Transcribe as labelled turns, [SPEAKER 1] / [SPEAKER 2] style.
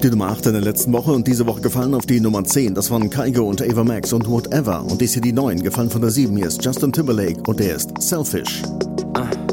[SPEAKER 1] die Nummer 8 in der letzten Woche und diese Woche gefallen auf die Nummer 10. Das waren Kygo und Ava Max und Whatever. Und dies hier die 9, gefallen von der 7. Hier ist Justin Timberlake und der ist Selfish.